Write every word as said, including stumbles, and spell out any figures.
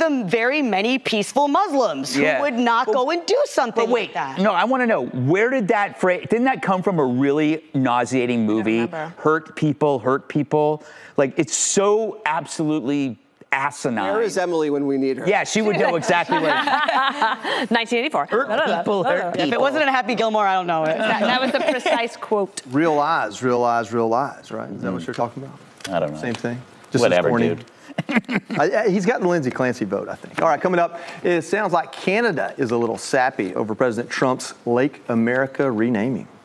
some very many peaceful Muslims who Yeah. would not Well, go and do something But wait, like that. no, I want to know, where did that phrase, didn't that come from a really nauseating movie? remember. Hurt people, hurt people. Like, it's so absolutely asinine. Where is Emily when we need her? Yeah, she would know exactly what. nineteen eighty-four. Hurt people, hurt people. If it wasn't in Happy Gilmore, I don't know it. That, that was the precise quote. Real lies, real lies, real lies, right? Is that what you're talking about? I don't know. Same thing? Just as Whatever, corny? dude. I, I, he's got the Lindsey Clancy vote, I think. All right, coming up, it sounds like Canada is a little sappy over President Trump's Lake America renaming.